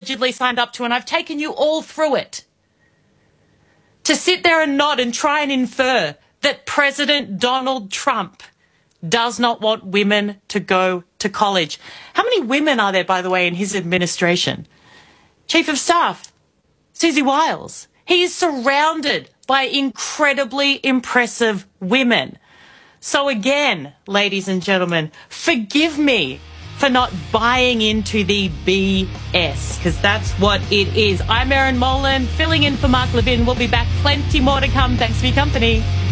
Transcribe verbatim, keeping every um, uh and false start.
allegedly signed up to, and I've taken you all through it. To sit there and nod and try and infer that President Donald Trump does not want women to go to college. How many women are there, by the way, in his administration? Chief of Staff, Susie Wiles. He is surrounded by incredibly impressive women. So again, ladies and gentlemen, forgive me for not buying into the B S, because that's what it is. I'm Erin Molan, filling in for Mark Levin. We'll be back. Plenty more to come. Thanks for your company.